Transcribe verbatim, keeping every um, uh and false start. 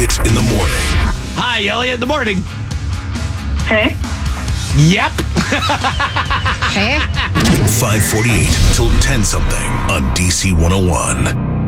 It's in the morning. Hi, Elliot. In the morning. Hey. Yep. Hey. five forty-eight till ten something on D C one oh one.